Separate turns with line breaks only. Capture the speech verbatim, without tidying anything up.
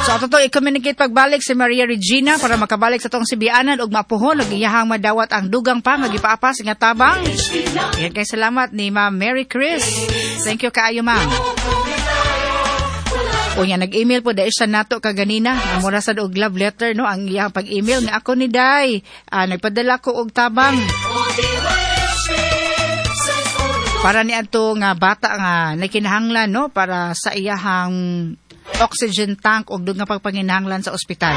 So ato to i-communicate pagbalik si Maria Regina para makabalik sa tong sibianan ug mapuhon ug iyahang madawat ang dugang pa nga gipaapas nga tabang. Yan kay salamat ni Ma'am Mary Chris. Thank you kaayo ma'am. O nga nag-email po dahil siya nato kaganina. Mura sa og love letter no ang iyang pag-email nga ako ni Day. Ah, nagpadala ko og tabang. Para ni ato nga bata nga nakinahanglan no para sa iyahang oxygen tank og dugang pagpanginahanglan sa ospital.